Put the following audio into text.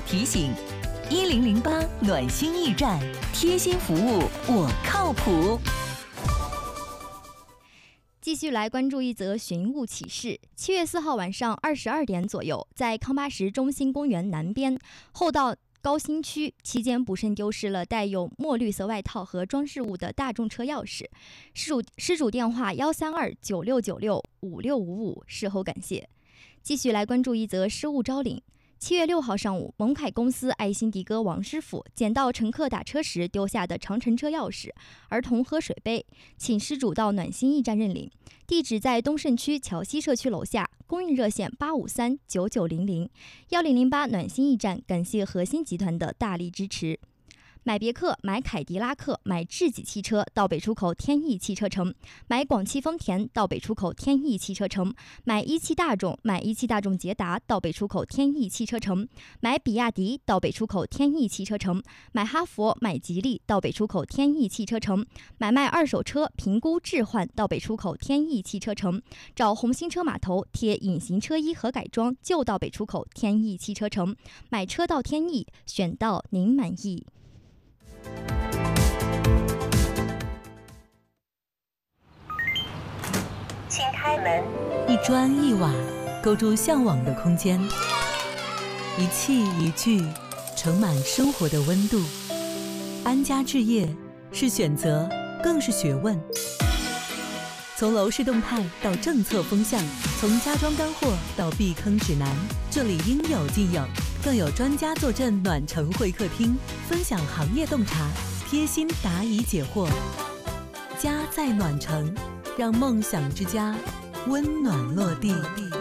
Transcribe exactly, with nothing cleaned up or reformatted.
提醒：一零零八暖心驿站，贴心服务，我靠谱。 继续来关注一则寻物启事。七月四号晚上二十二点左右，在康巴什中心公园南边后道高新区期间，不慎丢失了带有墨绿色外套和装饰物的大众车钥匙。失主失主电话幺三二九六九六五六五五，事后感谢。继续来关注一则失物招领。七月六号上午，蒙凯公司爱心迪哥王师傅捡到乘客打车时丢下的长城车钥匙、儿童喝水杯，请失主到暖心驿站认领，地址在东胜区桥西社区楼下，公运热线八五三九九零零幺零零八暖心驿站。感谢核心集团的大力支持。买别克、买凯迪拉克、买智己汽车到北出口天翼汽车城，买广汽丰田到北出口天翼汽车城，买一汽大众、买一汽大众捷达到北出口天翼汽车城，买比亚迪到北出口天翼汽车城，买哈佛、买吉利到北出口天翼汽车城，买卖二手车评估置换到北出口天翼汽车城，找红星车码头贴隐形车衣和改装就到北出口天翼汽车城，买车到天翼，选到您满意。 请开门。一砖一瓦构筑向往的空间，一器一具盛满生活的温度。安家置业是选择，更是学问。从楼市动态到政策风向，从家装干货到避坑指南，这里应有尽有，更有专家坐镇暖城会客厅，分享行业洞察，贴心答疑解惑。家在暖城，让梦想之家温暖落地。